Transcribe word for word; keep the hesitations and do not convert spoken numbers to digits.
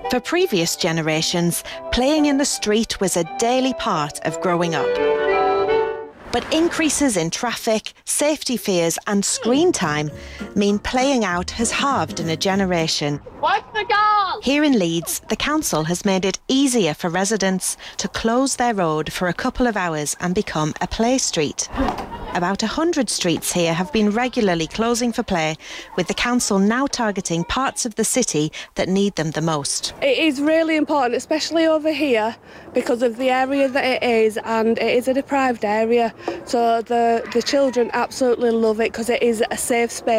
For previous generations, playing in the street was a daily part of growing up. But increases in traffic, safety fears and screen time mean playing out has halved in a generation. Watch the goal! Here in Leeds, the council has made it easier for residents to close their road for a couple of hours and become a play street. About one hundred streets here have been regularly closing for play, with the council now targeting parts of the city that need them the most. It is really important, especially over here, because of the area that it is, and it is a deprived area. So the, the children absolutely love it because it is a safe space.